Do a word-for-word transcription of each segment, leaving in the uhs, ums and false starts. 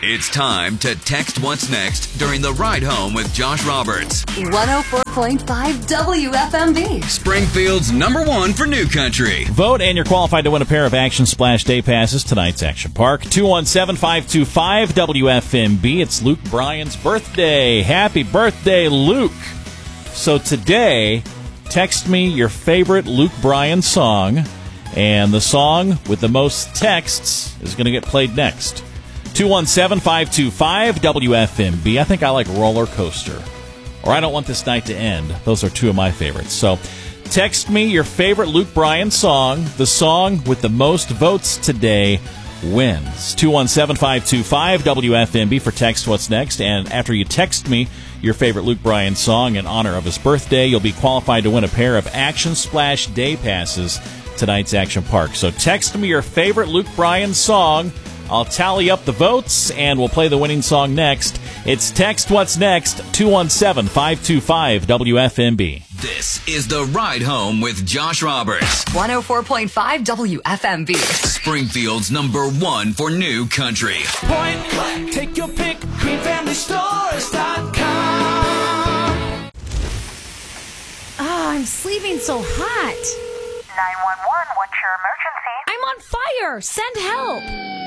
It's time to text what's next during the ride home with Josh Roberts. one oh four point five W F M B. Springfield's number one for New Country. Vote and you're qualified to win a pair of Action Splash Day Passes tonight's Action Park. two one seven, five two five, W F M B. It's Luke Bryan's birthday. Happy birthday, Luke. So today, text me your favorite Luke Bryan song, and the song with the most texts is going to get played next. two one seven, five two five, W F M B. I think I like Roller Coaster. Or I Don't Want This Night to End. Those are two of my favorites. So text me your favorite Luke Bryan song. The song with the most votes today wins. two one seven, five two five, W F M B for Text What's Next. And after you text me your favorite Luke Bryan song in honor of his birthday, you'll be qualified to win a pair of Action Splash Day Passes tonight's Action Park. So text me your favorite Luke Bryan song. I'll tally up the votes, and we'll play the winning song next. It's Text What's Next, two one seven, five two five, W F M B. This is The Ride Home with Josh Roberts. one oh four point five W F M B. Springfield's number one for New Country. Point blank, take your pick, green family stores dot com. Oh, I'm sleeping so hot. nine one one, what's your emergency? I'm on fire. Send help.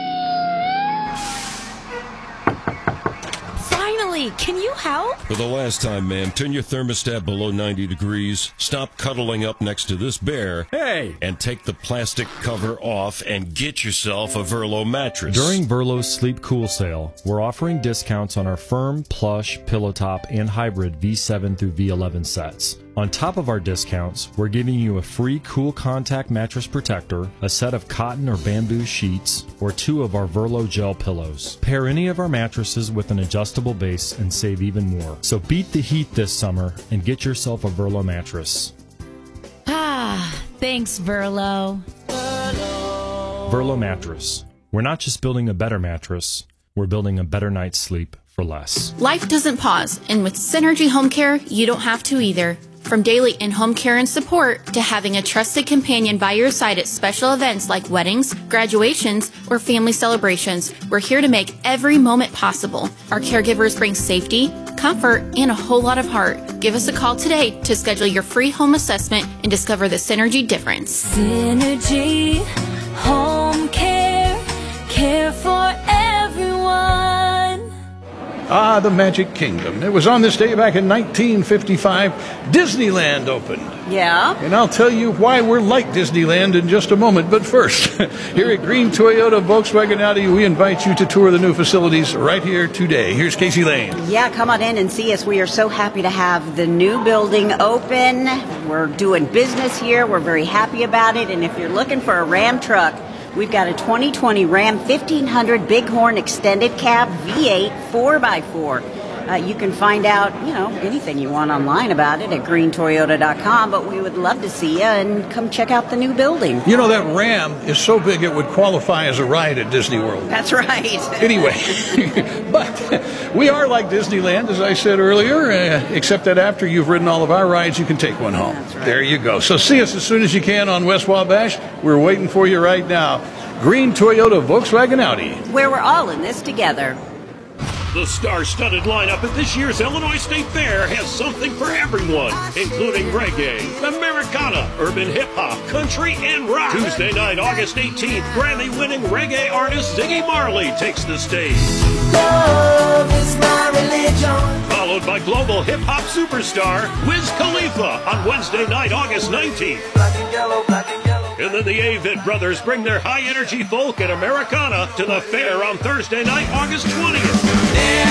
Finally, can you help? For the last time, ma'am, turn your thermostat below ninety degrees, stop cuddling up next to this bear, Hey! and take the plastic cover off and get yourself a Verlo mattress. During Verlo's Sleep Cool sale, we're offering discounts on our firm, plush, pillow top, and hybrid V seven through V eleven sets. On top of our discounts, we're giving you a free Cool Contact mattress protector, a set of cotton or bamboo sheets, or two of our Verlo gel pillows. Pair any of our mattresses with an adjustable base and save even more. So beat the heat this summer and get yourself a Verlo mattress. Ah, thanks, Verlo. Verlo Mattress. We're not just building a better mattress, we're building a better night's sleep for less. Life doesn't pause, and with Synergy Home Care, you don't have to either. From daily in-home care and support to having a trusted companion by your side at special events like weddings, graduations, or family celebrations, we're here to make every moment possible. Our caregivers bring safety, comfort, and a whole lot of heart. Give us a call today to schedule your free home assessment and discover the Synergy difference. Synergy Home Care, care for everyone. Ah, the Magic Kingdom. It was on this day back in nineteen fifty-five, Disneyland opened. Yeah? And I'll tell you why we're like Disneyland in just a moment. But first, here at Green Toyota Volkswagen Audi, we invite you to tour the new facilities right here today. Here's Casey Lane. Yeah, come on in and see us. We are so happy to have the new building open. We're doing business here. We're very happy about it. And if you're looking for a Ram truck, we've got a twenty twenty Ram fifteen hundred Bighorn Extended Cab V eight four by four. Uh, you can find out, you know, anything you want online about it at green toyota dot com, but we would love to see you and come check out the new building. You know, that Ram is so big it would qualify as a ride at Disney World. That's right. Anyway, but we are like Disneyland, as I said earlier, uh, except that after you've ridden all of our rides, you can take one home. That's right. There you go. So see us as soon as you can on West Wabash. We're waiting for you right now. Green Toyota Volkswagen Audi. Where we're all in this together. The star-studded lineup at this year's Illinois State Fair has something for everyone, including reggae, Americana, urban hip-hop, country, and rock. Tuesday night, August eighteenth, Grammy-winning reggae artist Ziggy Marley takes the stage. Love is my religion. Followed by global hip-hop superstar Wiz Khalifa on Wednesday night, August nineteenth. Black and yellow, black and yellow. And then the Avett Brothers bring their high-energy folk and Americana to the fair on Thursday night, August twentieth.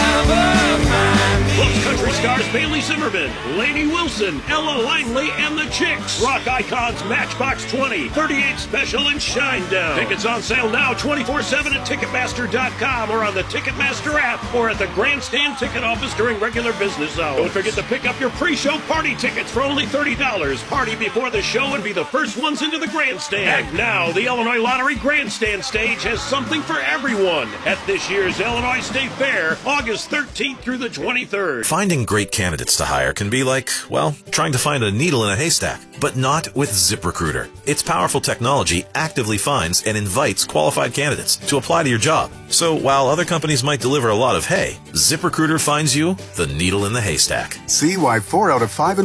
Plus country stars Bailey Zimmerman, Lainey Wilson, Ella Langley, and the Chicks. Rock icons Matchbox twenty, thirty-eight Special, and Shinedown. Tickets on sale now twenty-four seven at Ticketmaster dot com or on the Ticketmaster app or at the Grandstand ticket office during regular business hours. Don't forget to pick up your pre-show party tickets for only thirty dollars. Party before the show and be the first ones into the Grandstand. grandstand. And now the Illinois Lottery Grandstand Stage has something for everyone at this year's Illinois State Fair, August thirteenth through the twenty-third. Finding great candidates to hire can be like, well, trying to find a needle in a haystack, but not with ZipRecruiter. Its powerful technology actively finds and invites qualified candidates to apply to your job. So while other companies might deliver a lot of hay, ZipRecruiter finds you the needle in the haystack. See why four out of five